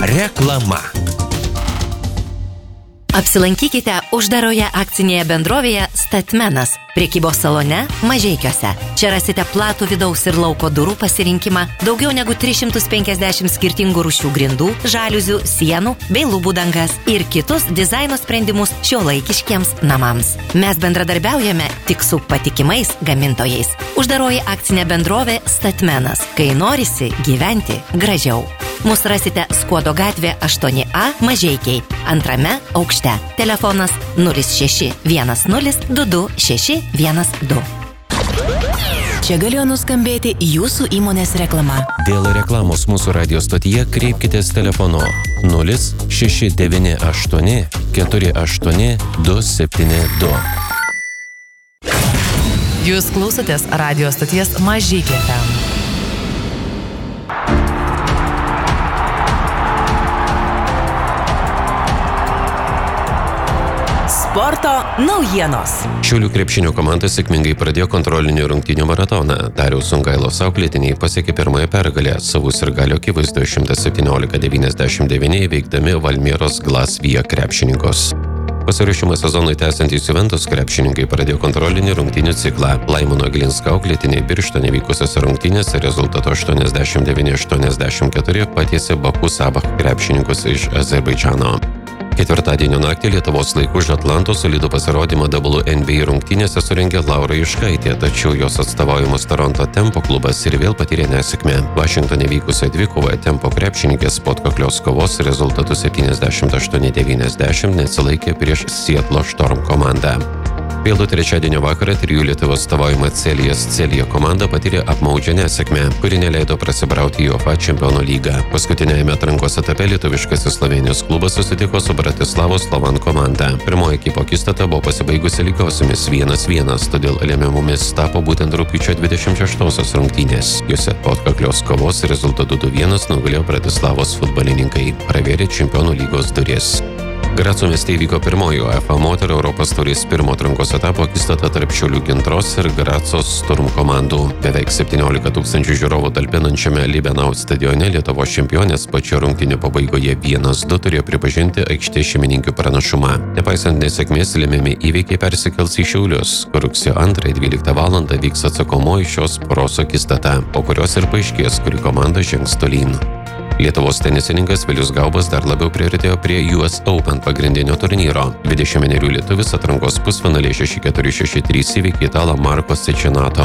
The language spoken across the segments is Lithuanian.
Reklama. Apsilankykite uždaroje akcinėje bendrovėje Statmenas, prekybos salone Mažeikiuose. Čia rasite platų vidaus ir lauko durų pasirinkimą, daugiau negu 350 skirtingų rūšių grindų, žaliuzių, sienų bei lubų dangas ir kitus dizaino sprendimus šiuolaikiškiems namams. Mes bendradarbiaujame tik su patikimais gamintojais. Uždaroji akcinė bendrovė Statmenas, kai norisi gyventi gražiau. Mūsų rasite Skuodo gatvė 8A Mažeikiai, antrame aukšte. Telefonas 0610226612. Čia galėjo nuskambėti jūsų įmonės reklama. Dėl reklamos mūsų radio stotyje kreipkitės telefonu 0698 48 272. Jūs klausotės radio stoties Mažeikiai FM. Sporto naujienos. Šiaulių krepšinio komanda sėkmingai pradėjo kontrolinių rungtynių maratoną. Dariaus Sungailos auklėtiniai pasiekė pirmąją pergalę, savų sirgalių akivaizdoje 117-99 įveikdami Valmieros Glasvija krepšininkus. Pasiruošimą sezonui tęsiantys Juventus krepšininkai pradėjo kontrolinį rungtynių ciklą. Laimono Glinsko auklėtiniai Birštone vykusiose rungtynėse rezultatu 89-84 patiesė Baku Sabah krepšininkus iš Azerbaidžano. Ketvirtadienio naktį Lietuvos laiku už Atlanto solidų pasirodymą WNBA rungtynėse surengė Laura Juškaitė, tačiau jos atstovaujamos Toronto Tempo klubas ir vėl patyrė nesėkmę. Vašingtone vykusioje dvikovoje Tempo krepšininkės po atkaklios kovos rezultatu 78-90 neatsilaikė prieš Seattle Storm komandą. Vėlų trečiadienio vakarą trijų Lietuvos atstovaujama Celija komanda patyrė apmaudžią nesėkmę, kuri neleido prasibrauti į UEFA Čempionų lygą. Paskutinėjame atrankos etape lietuviškasis Slovėnijos klubas susitiko su Bratislavos Slovan komanda. Pirmoji ekipo akistata buvo pasibaigusi lygiosiomis 1-1, todėl lemiamomis tapo būtent rugpjūčio 26-osios rungtynės. Jose po atkaklios kovos rezultatu 2-1 nugalėjo Bratislavos futbolininkai, pravėrė Čempionų lygos duris. Graco mieste įvyko pirmoji UEFA moterų Europos taurės pirmo atrankos etapo akistata tarp Šiaulių Gintros ir Gracos Sturm komandų. Beveik 17 tūkstančių žiūrovų talpinančiame Liebenau stadione Lietuvos čempionės pačio rungtynių pabaigoje 1-2 turėjo pripažinti aikštės šeimininkių pranašumą. Nepaisant nesėkmės, lemiami įvykiai persikels į Šiaulius, kur rugsėjo 2-12 val. Vyks atsakomoji šios poros akistata, po kurios ir paaiškės, kuri komanda žengs tolyn. Lietuvos tenisininkas Vilius Gaubas dar labiau priartėjo prie US Open pagrindinio turnyro. 20-merių lietuvis atrankos pusfinalį 6-4-6-3 įveikė italą Marko Cecchinato.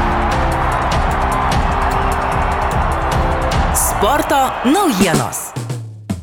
Sporto naujienos.